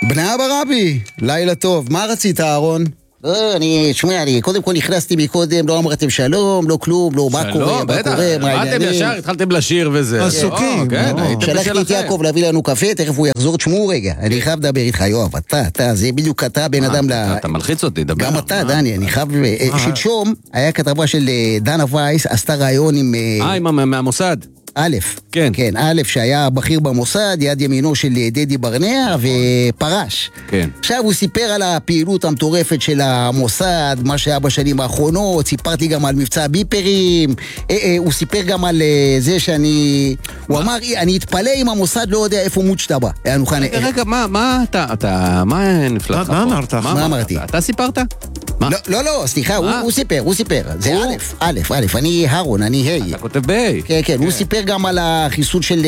בנה ברבי, לילה טוב, מה רצית אהרון? שמע, קודם כל נכנסתי מקודם, לא אמרתם שלום, לא כלום, לא מה קורה, מה קורה, מה העניינים. אתם ישר, התחלתם לשיר וזה. עסוקים. שלחתי את יעקב להביא לנו קפה, תכף הוא יחזור, תשמעו רגע, אני חייב לדבר איתך, יואב, אתה, זה בדיוק אתה בן אדם אתה מלחיץ אותי, דבר. גם אתה, דני, אני חייב... שלשום היה כתבה של דנה וייס, עשתה רעיון עם... מהמוסד. א', כן. כן, א', שהיה בכיר במוסד, יד ימינו של דדי ברנע, ופרש. כן. עכשיו הוא סיפר על הפעילות המטורפת של המוסד, מה שהיה בשנים האחרונות, סיפרתי גם על מבצע ביפרים, הוא סיפר גם על זה שאני... הוא אמר, אני אתפלא אם המוסד לא יודע איפה מוצ'טבה. רגע, מה נפלט לך פה? מה אמרת? מה אמרתי? אתה סיפרת? לא, סליחה, הוא סיפר. זה א', אני הרון, אני היי. אתה כותב ביי. כן, הוא סיפר גם על החיסול של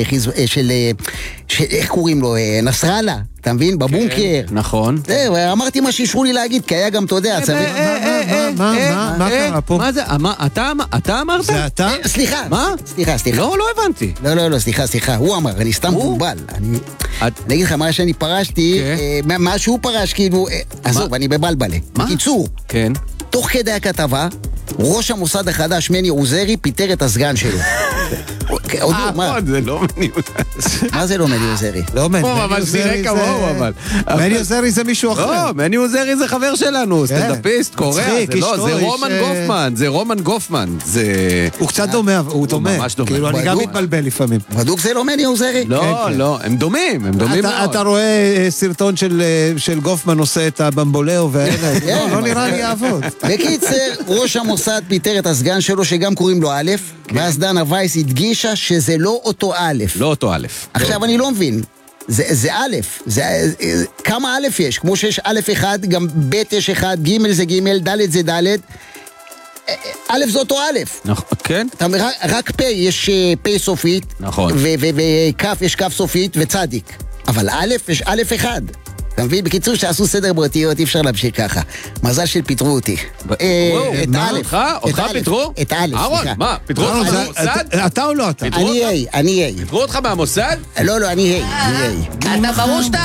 איך קוראים לו, נסראללה, אתה מבין? בבונקר. נכון. זהו, אמרתי מה שישרו לי להגיד, כי היה גם, אתה יודע, מה קרה פה? מה זה? אתה אמרת? זה אתה? סליחה. מה? סליחה. לא הבנתי. לא, סליחה, הוא אמר, אני סתם מבולבל. אני אגיד לך, מה שאני פרשתי, מה שהוא פרש, כאילו, עזוב, אני בבלבלה. בקיצור, תוך כדי הכתבה, ראש המוסד החדש מני עוזרי פיטר את הסגן שלו. זה לא מני עוזרי. מה זה לא מני עוזרי? לא מני עוזרי כמוהו, אבל. מני עוזרי זה מישהו אחר. לא, מני עוזרי זה חבר שלנו, סטנדאפיסט, קורא. זה רומן גופמן. הוא קצת דומה, הוא דומה. ממש דומה. כאילו, אני גם מתבלבל לפעמים. בדוק זה לא מני עוזרי? לא, הם דומים מאוד. אתה רואה סרטון של גופמן עושה את הבמבולאו והאלה, לא נראה לי יעבוד. בקיצר, ראש המוסד פיטר את הסגן שלו שגם קוראים לו א', ואז דנה וייס הדגישה שזה לא אותו א'. לא אותו א'. עכשיו אני לא מבין, זה א', כמה א' יש? כמו שיש א' אחד, גם ב' יש אחד, ג' זה ג', ד' זה ד', א' זה אותו א'. נכון, כן. רק פ' יש פ' סופית. נכון. וכף יש כף סופית וצדיק. אבל א' יש א' אחד. אתה מבין? בקיצור, שעשו סדר באותיות, אי אפשר להמשיך ככה. מזל של פיטרו אותי. את א'. אותך פיטרו? את א', אהרון, סליחה. מה? פיטרו אותך מהמוסד? אתה או לא אתה? אני היי. פיטרו אותך מהמוסד? לא, אני היי. אתה ברור שאתה